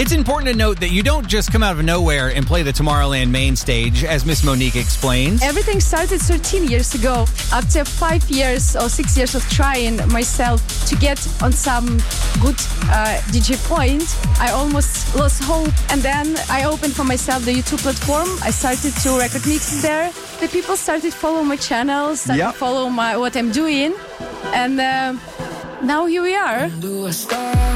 It's important to note that you don't just come out of nowhere and play the Tomorrowland main stage, as Miss Monique explains. Everything started 13 years ago. After 5 years or 6 years of trying myself to get on some good DJ point, I almost lost hope. And then I opened for myself the YouTube platform. I started to record mixes there. The people started follow my channel, follow what I'm doing. And now here we are.